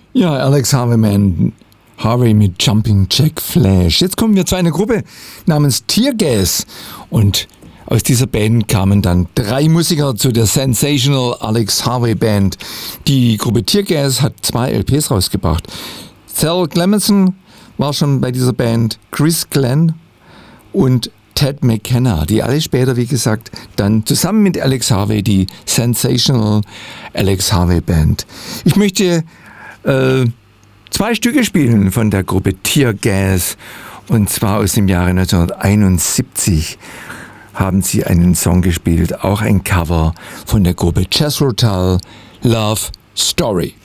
Ja, Alex Harvey mit Jumping Jack Flash. Jetzt kommen wir zu einer Gruppe namens Teargas und aus dieser Band kamen dann 3 Musiker zu der Sensational Alex Harvey Band. Die Gruppe Teargas hat 2 LPs rausgebracht. Sal Clemenson war schon bei dieser Band, Chris Glenn und Ted McKenna, die alle später, wie gesagt, dann zusammen mit Alex Harvey die Sensational Alex Harvey Band. Ich möchte 2 Stücke spielen von der Gruppe Teargas, und zwar aus dem Jahre 1971 haben sie einen Song gespielt, auch ein Cover von der Gruppe Jethro Tull, Love Story.